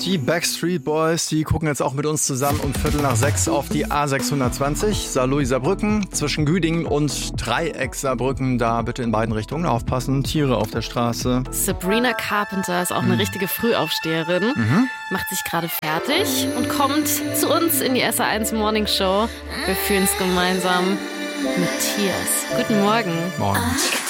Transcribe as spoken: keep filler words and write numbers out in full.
Die Backstreet Boys, die gucken jetzt auch mit uns zusammen um Viertel nach sechs auf die A sechshundertzwanzig, Saarlouis Saarbrücken, zwischen Güdingen und Dreieck Saarbrücken. Da bitte in beiden Richtungen aufpassen, Tiere auf der Straße. Sabrina Carpenter ist auch eine richtige Frühaufsteherin, Mhm. macht sich gerade fertig und kommt zu uns in die S R eins Morning Show. Wir fühlen es gemeinsam mit Tears. Guten Morgen. Morgen.